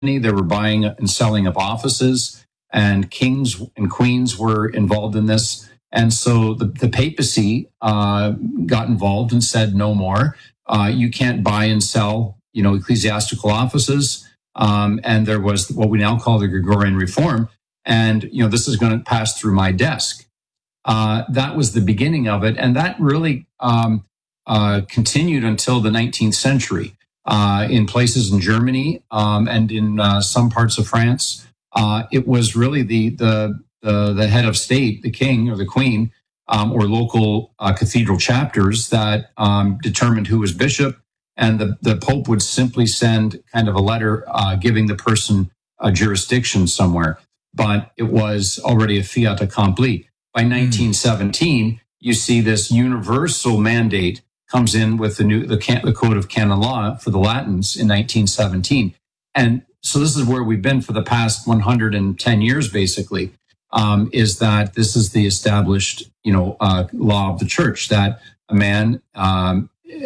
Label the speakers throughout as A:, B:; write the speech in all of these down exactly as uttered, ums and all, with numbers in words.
A: They were buying and selling of offices, and kings and queens were involved in this. And so the, the papacy uh, got involved and said, no more. Uh, you can't buy and sell, you know, ecclesiastical offices. Um, and there was what we now call the Gregorian Reform. And, you know, this is going to pass through my desk. Uh, that was the beginning of it. And that really um, uh, continued until the nineteenth century uh, in places in Germany um, and in uh, some parts of France. Uh, it was really the, the, the, the head of state, the king or the queen, um, or local uh, cathedral chapters that um, determined who was bishop. And the, the Pope would simply send kind of a letter uh, giving the person a jurisdiction somewhere. But it was already a fiat accompli. By nineteen seventeen, mm. you see this universal mandate comes in with the new the, can, the Code of Canon Law for the Latins in nineteen seventeen. And so this is where we've been for the past one hundred ten years, basically, um, is that this is the established, you know, uh, law of the church, that a man um,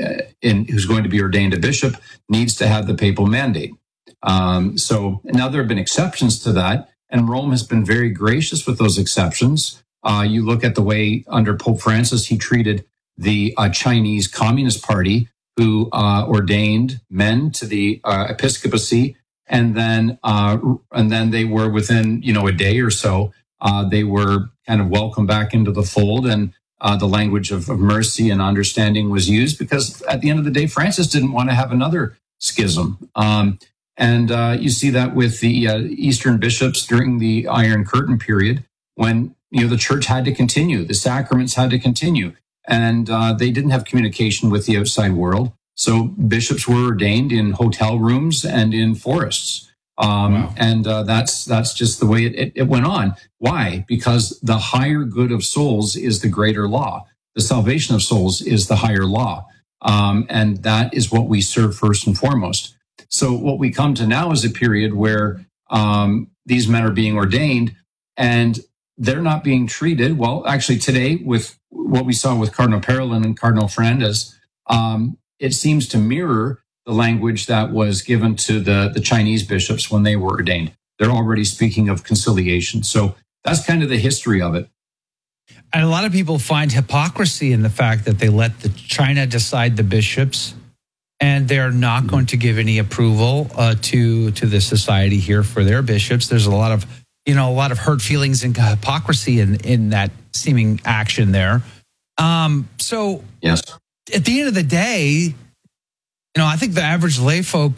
A: in, who's going to be ordained a bishop needs to have the papal mandate. Um, so now there have been exceptions to that, and Rome has been very gracious with those exceptions. Uh, you look at the way under Pope Francis, he treated the uh, Chinese Communist Party, who uh, ordained men to the uh, episcopacy, and then uh, and then they were within you know a day or so, uh, they were kind of welcomed back into the fold, and uh, the language of, of mercy and understanding was used, because at the end of the day, Francis didn't want to have another schism. Um, and uh, you see that with the uh, Eastern bishops during the Iron Curtain period, when you know the church had to continue, the sacraments had to continue, and uh, they didn't have communication with the outside world. So bishops were ordained in hotel rooms and in forests, um, wow. and uh, that's that's just the way it, it, it went on. Why? Because the higher good of souls is the greater law. The salvation of souls is the higher law, um, and that is what we serve first and foremost. So what we come to now is a period where um, these men are being ordained, and they're not being treated well. Actually, today, with what we saw with Cardinal Parolin and Cardinal Fernandez, um, it seems to mirror the language that was given to the, the Chinese bishops when they were ordained. They're already speaking of conciliation. So that's kind of the history of it.
B: And a lot of people find hypocrisy in the fact that they let the China decide the bishops, and they're not going to give any approval uh, to to the society here for their bishops. There's a lot of you know, a lot of hurt feelings and hypocrisy in, in that seeming action there. Um, so
A: yes,
B: at the end of the day, you know, I think the average lay folk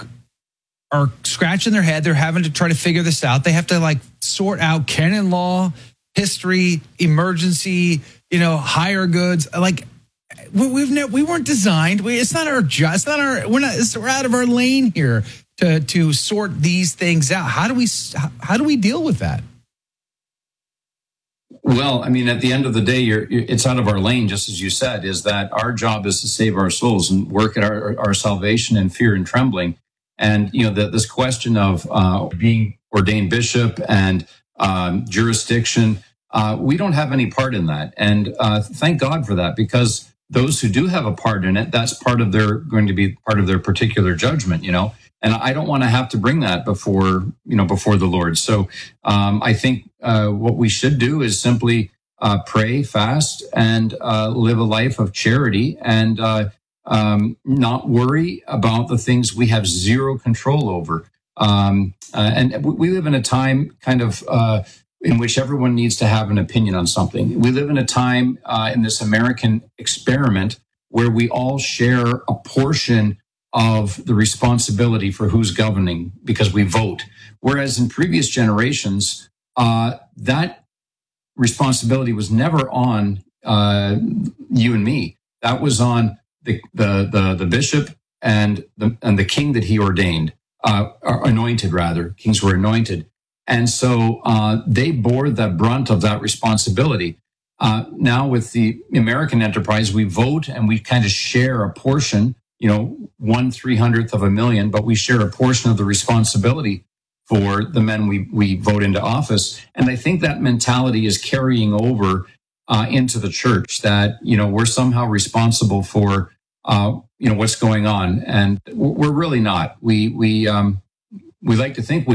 B: are scratching their head. They're having to try to figure this out. They have to like sort out canon law, history, emergency, you know, higher goods. Like we, we've never, we weren't designed. We, it's not our job. It's not our, we're not, it's, we're out of our lane here to to sort these things out. How do we how do we deal with that?
A: Well, I mean, at the end of the day, you're, it's out of our lane, just as you said, is that our job is to save our souls and work at our, our salvation in fear and trembling. And, you know, the, this question of uh, being ordained bishop and um, jurisdiction, uh, we don't have any part in that. And uh, thank God for that, because those who do have a part in it, that's part of their going to be part of their particular judgment, you know. And I don't want to have to bring that before, you know, before the Lord. So um, I think uh, what we should do is simply uh, pray, fast, and uh, live a life of charity, and uh, um, not worry about the things we have zero control over. Um, uh, and we live in a time kind of uh, in which everyone needs to have an opinion on something. We live in a time uh, in this American experiment where we all share a portion of the responsibility for who's governing because we vote. Whereas in previous generations, uh, that responsibility was never on uh, you and me. That was on the the the, the bishop and the and the king that he ordained, uh, or anointed rather. Kings were anointed, and so uh, they bore the brunt of that responsibility. Uh, now with the American enterprise, we vote and we kind of share a portion. You know, one three hundredth of a million, but we share a portion of the responsibility for the men we, we vote into office. And I think that mentality is carrying over uh, into the church, that, you know, we're somehow responsible for, uh, you know, what's going on. And we're really not. We, we, um, we like to think we